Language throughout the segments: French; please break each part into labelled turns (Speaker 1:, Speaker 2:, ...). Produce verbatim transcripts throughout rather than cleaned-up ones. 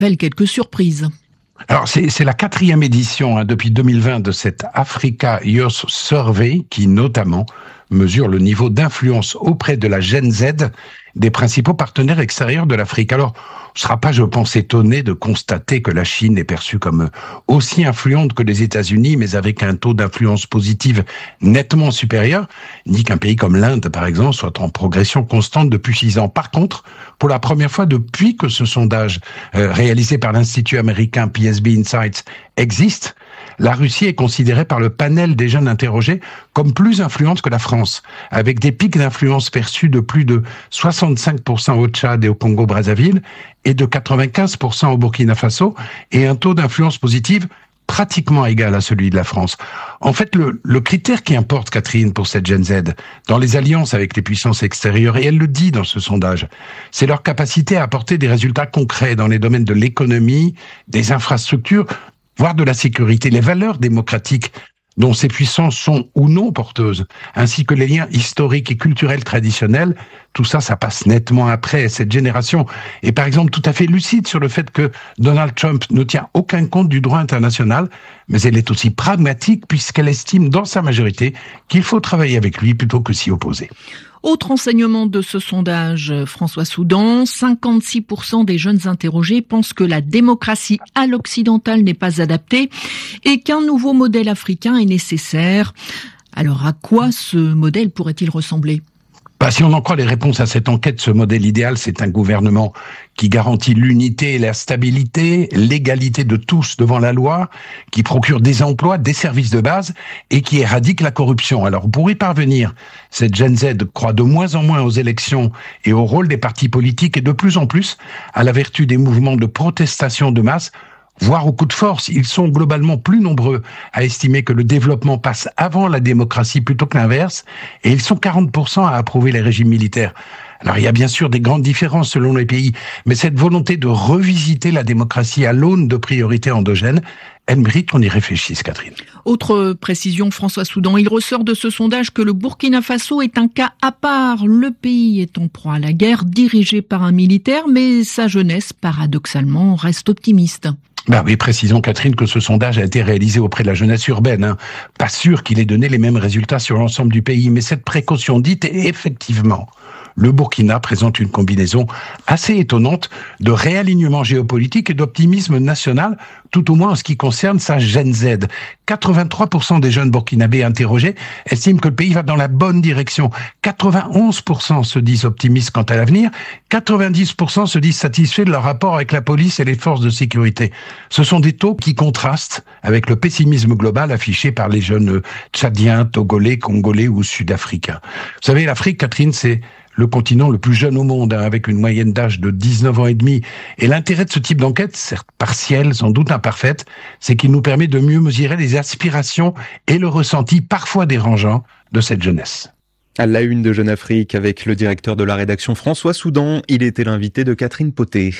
Speaker 1: appelle quelques surprises.
Speaker 2: Alors, c'est, c'est la quatrième édition hein, depuis deux mille vingt de cette Africa Youth Survey qui, notamment, mesure le niveau d'influence auprès de la Gen Z des principaux partenaires extérieurs de l'Afrique. Alors, on ne sera pas, je pense, étonné de constater que la Chine est perçue comme aussi influente que les États-Unis, mais avec un taux d'influence positive nettement supérieur, ni qu'un pays comme l'Inde, par exemple, soit en progression constante depuis six ans. Par contre, pour la première fois depuis que ce sondage euh, réalisé par l'Institut américain P S B Insights existe, la Russie est considérée par le panel des jeunes interrogés comme plus influente que la France, avec des pics d'influence perçus de plus de soixante-cinq pour cent au Tchad et au Congo-Brazzaville et de quatre-vingt-quinze pour cent au Burkina Faso et un taux d'influence positive pratiquement égal à celui de la France. En fait, le, le critère qui importe, Catherine, pour cette Gen Z, dans les alliances avec les puissances extérieures, et elle le dit dans ce sondage, c'est leur capacité à apporter des résultats concrets dans les domaines de l'économie, des infrastructures, voire de la sécurité, les valeurs démocratiques dont ces puissances sont ou non porteuses, ainsi que les liens historiques et culturels traditionnels, tout ça, ça passe nettement après. Cette génération est par exemple tout à fait lucide sur le fait que Donald Trump ne tient aucun compte du droit international, mais elle est aussi pragmatique puisqu'elle estime dans sa majorité qu'il faut travailler avec lui plutôt que s'y opposer.
Speaker 1: Autre enseignement de ce sondage, François Soudan, cinquante-six pour cent des jeunes interrogés pensent que la démocratie à l'occidentale n'est pas adaptée et qu'un nouveau modèle africain est nécessaire. Alors à quoi ce modèle pourrait-il ressembler ?
Speaker 2: Bah, si on en croit les réponses à cette enquête, ce modèle idéal, c'est un gouvernement qui garantit l'unité et la stabilité, l'égalité de tous devant la loi, qui procure des emplois, des services de base et qui éradique la corruption. Alors, pour y parvenir, cette Gen Z croit de moins en moins aux élections et au rôle des partis politiques et de plus en plus à la vertu des mouvements de protestation de masse, voire au coup de force. Ils sont globalement plus nombreux à estimer que le développement passe avant la démocratie plutôt que l'inverse, et ils sont quarante pour cent à approuver les régimes militaires. Alors il y a bien sûr des grandes différences selon les pays, mais cette volonté de revisiter la démocratie à l'aune de priorités endogènes, elle mérite qu'on y réfléchisse, Catherine.
Speaker 1: Autre précision, François Soudan, il ressort de ce sondage que le Burkina Faso est un cas à part. Le pays est en proie à la guerre, dirigé par un militaire, mais sa jeunesse, paradoxalement, reste optimiste.
Speaker 2: Ben oui, précisons, Catherine, que ce sondage a été réalisé auprès de la jeunesse urbaine. Hein. Pas sûr qu'il ait donné les mêmes résultats sur l'ensemble du pays, mais cette précaution dite est effectivement... Le Burkina présente une combinaison assez étonnante de réalignement géopolitique et d'optimisme national, tout au moins en ce qui concerne sa Gen Z. quatre-vingt-trois pour cent des jeunes burkinabés interrogés estiment que le pays va dans la bonne direction. quatre-vingt-onze pour cent se disent optimistes quant à l'avenir. quatre-vingt-dix pour cent se disent satisfaits de leur rapport avec la police et les forces de sécurité. Ce sont des taux qui contrastent avec le pessimisme global affiché par les jeunes tchadiens, togolais, congolais ou sud-africains. Vous savez, l'Afrique, Catherine, c'est le continent le plus jeune au monde, hein, avec une moyenne d'âge de dix-neuf ans et demi. Et l'intérêt de ce type d'enquête, certes partielle, sans doute imparfaite, c'est qu'il nous permet de mieux mesurer les aspirations et le ressenti parfois dérangeant de cette jeunesse.
Speaker 3: À la une de Jeune Afrique avec le directeur de la rédaction François Soudan, il était l'invité de Catherine Poté.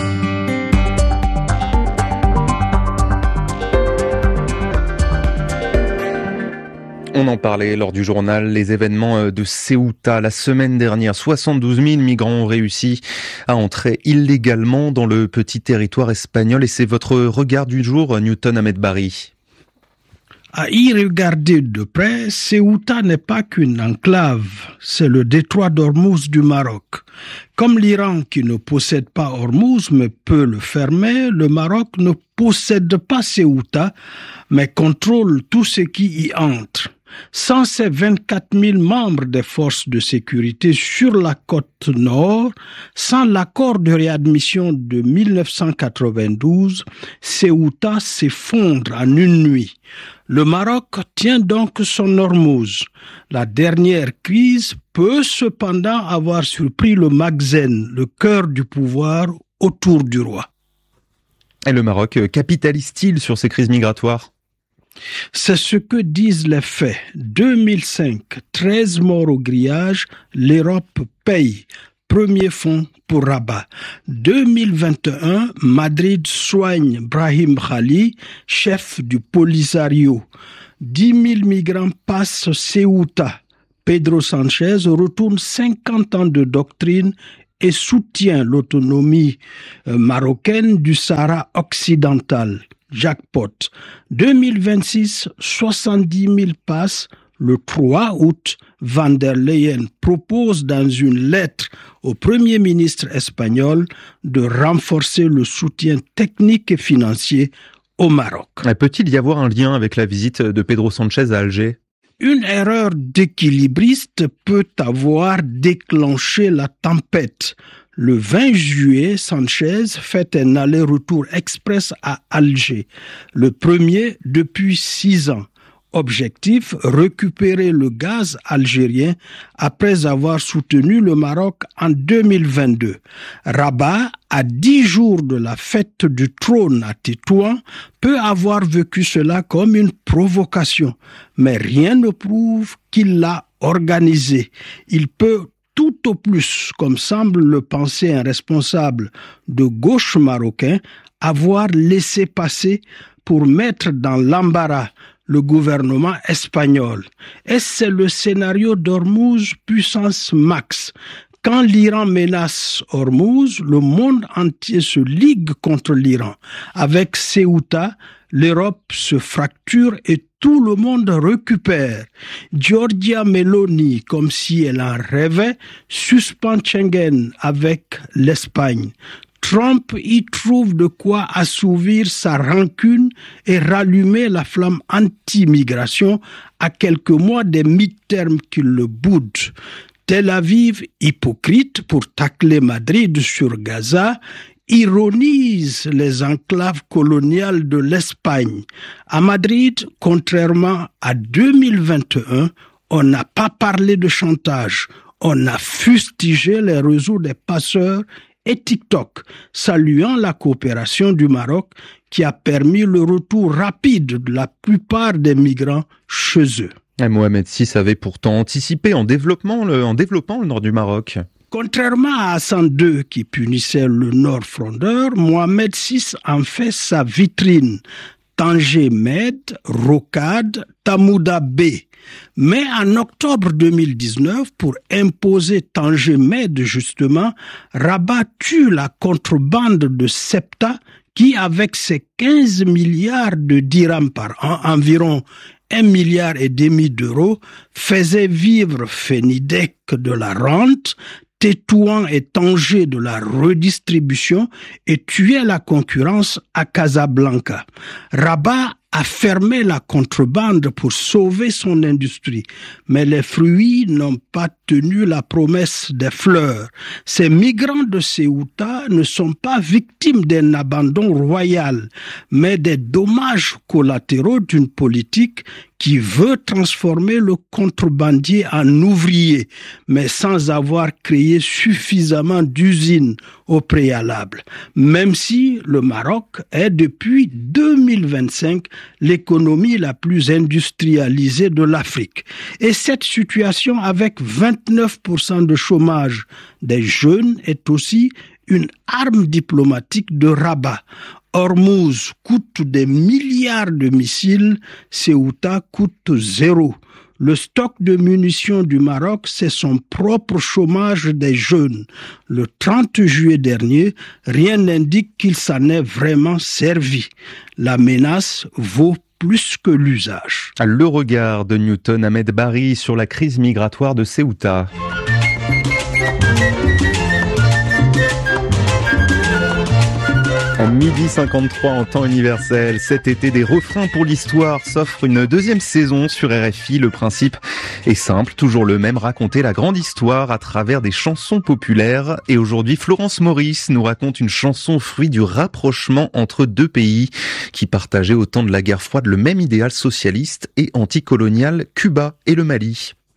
Speaker 3: On en parlait lors du journal, les événements de Ceuta. La semaine dernière, soixante-douze mille migrants ont réussi à entrer illégalement dans le petit territoire espagnol. Et c'est votre regard du jour, Newton Ahmed Bari.
Speaker 4: À y regarder de près, Ceuta n'est pas qu'une enclave, c'est le détroit d'Ormuz du Maroc. Comme l'Iran qui ne possède pas Ormuz mais peut le fermer, le Maroc ne possède pas Ceuta mais contrôle tout ce qui y entre. Sans ces vingt-quatre mille membres des forces de sécurité sur la côte nord, sans l'accord de réadmission de mille neuf cent quatre-vingt-douze, Ceuta s'effondre en une nuit. Le Maroc tient donc son Ormuz. La dernière crise peut cependant avoir surpris le Maghreb, le cœur du pouvoir autour du roi.
Speaker 3: Et le Maroc capitalise-t-il sur ces crises migratoires ?
Speaker 4: C'est ce que disent les faits. deux mille cinq, treize morts au grillage, l'Europe paye. Premier fonds pour Rabat. deux mille vingt et un, Madrid soigne Brahim Ghali, chef du Polisario. dix mille migrants passent Ceuta. Pedro Sanchez retourne cinquante ans de doctrine et soutient l'autonomie marocaine du Sahara occidental. Jackpot. deux mille vingt-six, soixante-dix mille passes. Le trois août, Van der Leyen propose dans une lettre au Premier ministre espagnol de renforcer le soutien technique et financier au Maroc.
Speaker 3: Peut-il y avoir un lien avec la visite de Pedro Sanchez à Alger ?
Speaker 4: Une erreur d'équilibriste peut avoir déclenché la tempête. Le vingt juillet, Sanchez fait un aller-retour express à Alger, le premier depuis six ans. Objectif, récupérer le gaz algérien après avoir soutenu le Maroc en deux mille vingt-deux. Rabat, à dix jours de la fête du trône à Tétouan, peut avoir vécu cela comme une provocation, mais rien ne prouve qu'il l'a organisé. Il peut tout au plus, comme semble le penser un responsable de gauche marocain, avoir laissé passer pour mettre dans l'embarras le gouvernement espagnol. Et c'est le scénario d'Ormuz puissance max. Quand l'Iran menace Ormuz, le monde entier se ligue contre l'Iran. Avec Ceuta, l'Europe se fracture et tout le monde récupère. Giorgia Meloni, comme si elle en rêvait, suspend Schengen avec l'Espagne. Trump y trouve de quoi assouvir sa rancune et rallumer la flamme anti-migration à quelques mois des mi-termes qui le boudent. Tel Aviv, hypocrite pour tacler Madrid sur Gaza, ironise les enclaves coloniales de l'Espagne. À Madrid, contrairement à deux mille vingt et un, on n'a pas parlé de chantage. On a fustigé les réseaux des passeurs et TikTok, saluant la coopération du Maroc qui a permis le retour rapide de la plupart des migrants chez eux.
Speaker 3: Et Mohamed six avait pourtant anticipé en développement le, en développant le nord du Maroc.
Speaker 4: Contrairement à Hassan deux qui punissait le nord frondeur, Mohamed six en fait sa vitrine. Tanger Med, Rocade, Tamouda B. Mais en octobre deux mille dix-neuf, pour imposer Tanger Med justement, Rabat tue la contrebande de Septa qui, avec ses quinze milliards de dirhams par an, environ un milliard et demi d'euros, faisait vivre Fenidec de la rente, Tétouan et Tanger de la redistribution et tuait la concurrence à Casablanca. Rabat a fermé la contrebande pour sauver son industrie, mais les fruits n'ont pas tenu la promesse des fleurs. Ces migrants de Ceuta ne sont pas victimes d'un abandon royal, mais des dommages collatéraux d'une politique qui veut transformer le contrebandier en ouvrier, mais sans avoir créé suffisamment d'usines au préalable. Même si le Maroc est depuis deux mille vingt-cinq l'économie la plus industrialisée de l'Afrique. Et cette situation avec vingt-neuf pour cent de chômage des jeunes est aussi une arme diplomatique de Rabat. Ormuz coûte des milliards de missiles, Ceuta coûte zéro. Le stock de munitions du Maroc, c'est son propre chômage des jeunes. Le trente juillet dernier, rien n'indique qu'il s'en est vraiment servi. La menace vaut plus que l'usage.
Speaker 3: Le regard de Newton Ahmed Bari sur la crise migratoire de Ceuta. En midi cinquante-trois en temps universel, cet été des refrains pour l'histoire s'offre une deuxième saison sur R F I. Le principe est simple, toujours le même, raconter la grande histoire à travers des chansons populaires. Et aujourd'hui, Florence Maurice nous raconte une chanson fruit du rapprochement entre deux pays qui partageaient au temps de la guerre froide le même idéal socialiste et anticolonial, Cuba et le Mali.